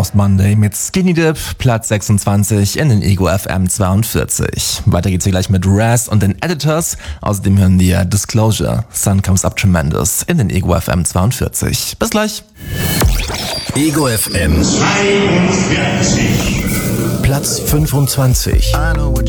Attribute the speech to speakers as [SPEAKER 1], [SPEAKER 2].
[SPEAKER 1] Most Monday mit Skinny Dip, Platz 26 in den Ego FM 42. Weiter geht's hier gleich mit Raz und den Editors. Außerdem hören wir Disclosure, Sun Comes Up Tremendous in den Ego FM 42. Bis gleich.
[SPEAKER 2] Ego FM
[SPEAKER 3] 42.
[SPEAKER 2] Platz 25.